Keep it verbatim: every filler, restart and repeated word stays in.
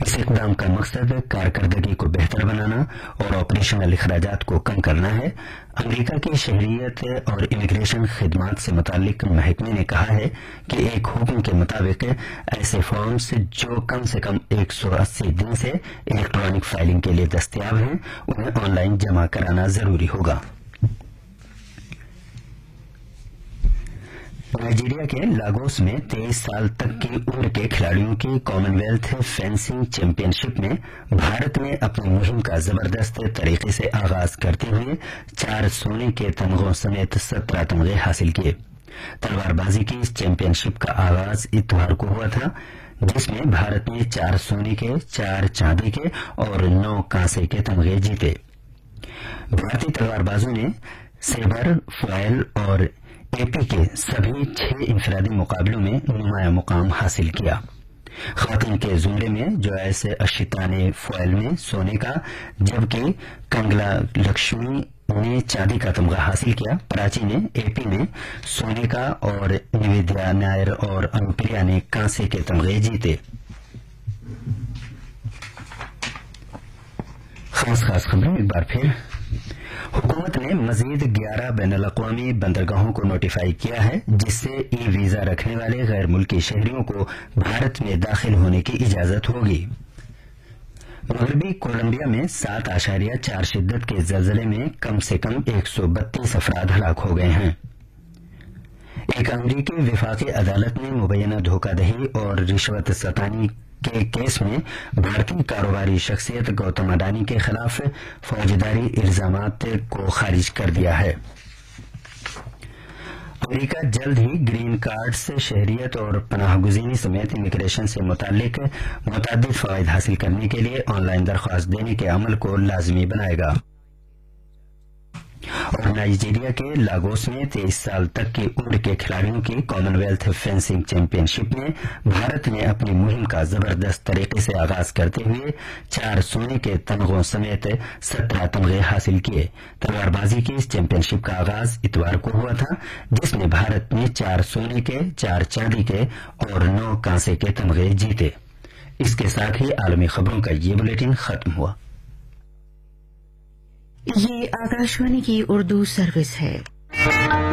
इस इक़दाम का मकसद कारकर्दगी को बेहतर बनाना और ऑपरेशनल अखराजात को कम करना है। अमेरिका की शहरियत और इमिग्रेशन खिदमात से मुताल्लिक महकमे ने कहा है कि एक हुक्म के मुताबिक ऐसे फॉर्म्स जो कम से कम एक सौ अस्सी दिन से इलेक्ट्रॉनिक फाइलिंग के लिए दस्तयाब हैं, उन्हें ऑनलाइन जमा कराना जरूरी होगा। नाइजीरिया के लागोस में तेईस साल तक की उम्र के खिलाड़ियों की कॉमनवेल्थ फेंसिंग चैंपियनशिप में भारत ने अपनी मुहिम का जबरदस्त तरीके से आगाज करते हुए चार सोने के तमगों समेत सत्रह तमगे हासिल किए। तलवारबाजी की इस चैंपियनशिप का आगाज इतवार को हुआ था, जिसमें भारत ने चार सोने के, चार चांदी के और नौ कांसे के तमगे जीते। भारतीय तलवारबाजों ने सेबर, फॉयल और एपी के सभी छह इंफरादी मुकाबलों में नुमाया मुकाम हासिल किया। खातून के जुमरे में जोयस अशिता ने फॉयल में सोने का, जबकि कंगला लक्ष्मी ने चांदी का तमगा हासिल किया। प्राची ने एपी में सोने का और निवेदिया नायर और अनुप्रिया ने कांसे के तमगे जीते। खास खास खबरें एक बार फिर। हुकूमत ने मजीद ग्यारह बैनुल अक़वामी बंदरगाहों को नोटिफाई किया है, जिससे ई वीजा रखने वाले गैर मुल्की शहरियों को भारत में दाखिल होने की इजाजत होगी। मगरबी कोलंबिया में सात आशारिया चार शिद्दत के जलजले में कम से कम एक सौ बत्तीस अफराद हलाक हो गए हैं। एक अमरीकी विफाकी अदालत ने मुबैना धोखाधड़ी और रिश्वत सतानी के केस में भारतीय कारोबारी शख्सियत गौतम अडानी के खिलाफ फौजदारी इल्जामात को खारिज कर दिया है। अमेरिका जल्द ही ग्रीन कार्ड से शहरियत और पनाहगुज़ीनी समेत इमिग्रेशन से मुताल्लिक मुतअद्दिद फ़वाइद हासिल करने के लिए ऑनलाइन दरख्वास्त देने के अमल को लाजमी बनाएगा। और नाइजीरिया के लागोस में तेईस साल तक की उम्र के खिलाड़ियों की कॉमनवेल्थ फेंसिंग चैंपियनशिप में भारत ने अपनी मुहिम का जबरदस्त तरीके से आगाज करते हुए चार सोने के तमगों समेत सत्रह तमगे हासिल किए। तलवारबाजी की इस चैंपियनशिप का आगाज इतवार को हुआ था, जिसमें भारत ने चार सोने के, चार चांदी के और नौ कांसे के तमगे जीते। इसके साथ ही आलमी खबरों का ये बुलेटिन खत्म हुआ। ये आकाशवाणी की उर्दू सर्विस है।